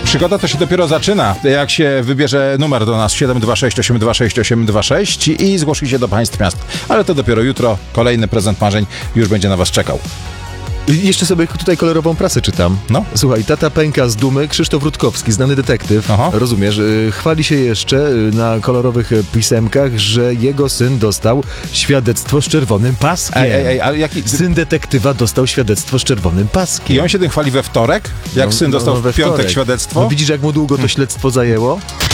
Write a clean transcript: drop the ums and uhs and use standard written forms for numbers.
Przygoda to się dopiero zaczyna, jak się wybierze numer do nas 726 826 826 i zgłosi się do państw miast. Ale to dopiero jutro. Kolejny prezent marzeń już będzie na was czekał. Jeszcze sobie tutaj kolorową prasę czytam. No. Słuchaj, tata pęka z dumy, Krzysztof Rutkowski, znany detektyw, Aha. rozumiesz, chwali się jeszcze na kolorowych pisemkach, że jego syn dostał świadectwo z czerwonym paskiem. Ale jaki... Syn detektywa dostał świadectwo z czerwonym paskiem. I on się tym chwali we wtorek? Jak syn dostał w piątek wtorek. świadectwo? No widzisz, jak mu długo to śledztwo zajęło?